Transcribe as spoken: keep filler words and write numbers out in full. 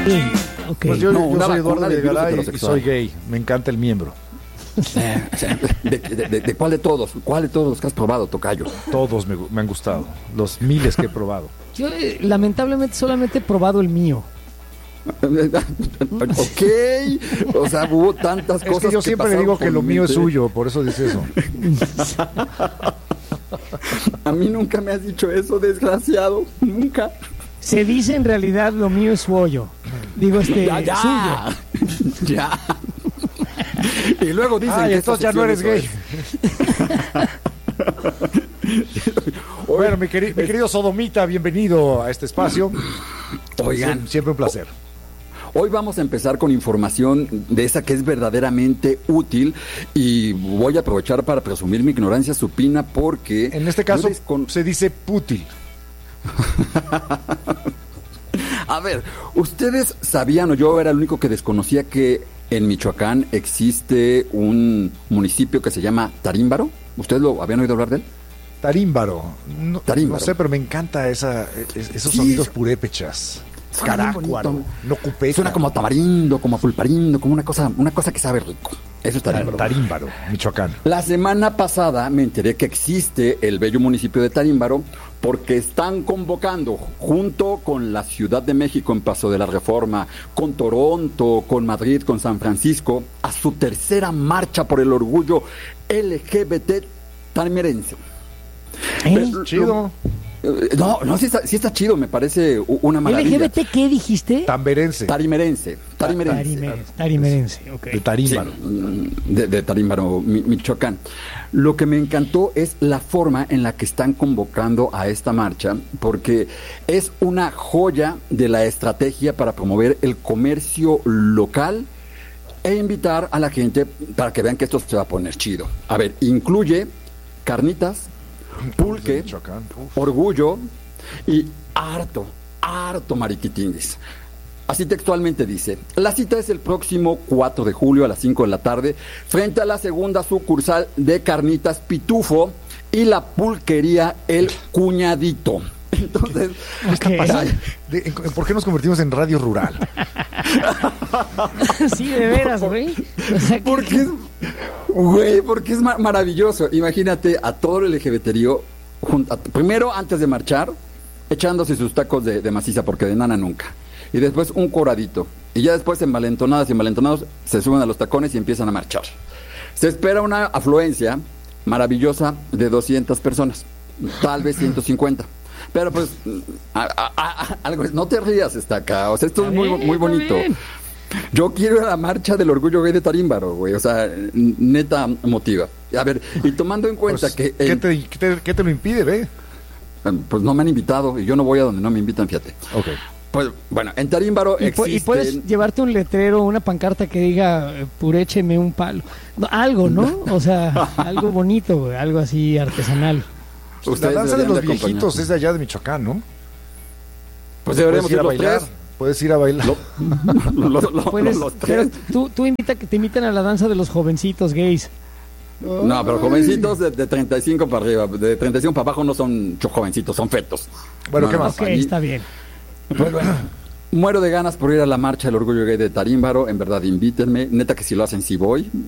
Gay. Okay. Pues yo, No, yo una soy vacuna Eduardo de virus Videgaray y heterosexual. soy gay. Me encanta el miembro. ¿De, de, de, de cuál de todos? ¿Cuál de todos los que has probado, tocayo? Todos me, gu- me han gustado. Los miles que he probado. Yo eh, lamentablemente solamente he probado el mío. Ok, o sea, hubo tantas Es cosas que yo siempre le pasaron digo que por lo mi mío es mente. suyo, por eso dice eso. A mí nunca me has dicho eso, desgraciado, nunca. Se dice en realidad lo mío es su hoyo. Digo, este, Ya, ya, suyo. ya. Y luego dicen Ay, que entonces ya no eres gay. Bueno, mi, queri- mi querido Sodomita, bienvenido a este espacio. Oigan, Sie- siempre un placer. hoy vamos a empezar con información de esa que es verdaderamente útil y voy a aprovechar para presumir mi ignorancia supina porque... En este caso yo descon- se dice putil. A ver, ¿ustedes sabían o yo era el único que desconocía que en Michoacán existe un municipio que se llama Tarímbaro? ¿Ustedes lo habían oído hablar de él? Tarímbaro. No, Tarímbaro. no sé, pero me encanta esa, es- esos Sí, sonidos es- purépechas. Suena bien Carácuaro, bonito. no cupeta. Suena como a tamarindo, como a pulparindo, como una cosa, una cosa que sabe rico. Eso es Tarímbaro. Tarímbaro, Michoacán. La semana pasada me enteré que existe el bello municipio de Tarímbaro porque están convocando junto con la Ciudad de México en Paso de la Reforma, con Toronto, con Madrid, con San Francisco, a su tercera marcha por el orgullo L G B T tarimerense. ¿Eh? Chido. Eh, No, no, sí está, sí está chido, me parece u- una maravilla. ¿L G B T qué dijiste? Tamberense. Tarimerense, tarimerense. Tarimerense. Tarimerense, ok. De Tarímbaro. Sí, de, de Tarímbaro, Mi- Michoacán. Lo que me encantó es la forma en la que están convocando a esta marcha, porque es una joya de la estrategia para promover el comercio local e invitar a la gente para que vean que esto se va a poner chido. A ver, incluye carnitas, pulque, Michoacán. Uf. orgullo y harto, harto mariquitinguis. Así textualmente dice, la cita es el próximo cuatro de julio a las cinco de la tarde frente a la segunda sucursal de Carnitas Pitufo y la pulquería El Cuñadito. Entonces, Ok. ay, De- en- ¿Por qué nos convertimos en radio rural? Sí, de veras, güey. O sea, que- porque es, güey, porque es ma- maravilloso. Imagínate a todo el L G B T río, primero antes de marchar, echándose sus tacos de, de maciza, porque de nana nunca. Y después un coradito. Y ya después, envalentonadas y envalentonados, se suben a los tacones y empiezan a marchar. Se espera una afluencia maravillosa de doscientas personas, tal vez ciento cincuenta. Pero pues, a- a- a- algo es, no te rías, está acá. O sea, esto es muy, Está bien, muy está bonito. bien. Yo quiero ir a la marcha del orgullo gay de Tarímbaro, güey. O sea, neta motiva. A ver, y tomando en cuenta Pues, que... ¿qué, en- te, qué te- qué te lo impide, ve? pues no me han invitado y yo no voy a donde no me invitan, fíjate. Ok. Pues bueno, en Tarímbaro Y, pu- y existen... puedes llevarte un letrero, una pancarta que diga, eh, purécheme un palo. No, algo, ¿no? O sea, algo bonito, güey, algo así artesanal. La Ustedes danza de deberían los de acompañar. viejitos es de allá de Michoacán, ¿no? Pues deberíamos Puedes ir ir a los bailar. tres. Puedes ir a bailar. Lo- lo- lo- Puedes- los pero tres. tú, tú invita que te invitan a la danza de los jovencitos gays. No, pero jovencitos de, de treinta y cinco para arriba, de treinta y cinco para abajo no son cho- jovencitos, son fetos. Bueno, No, ¿qué no, más? Ok, allí- está bien. Pues bueno, muero de ganas por ir a la marcha del orgullo gay de Tarímbaro, en verdad invítenme, neta que si lo hacen sí voy.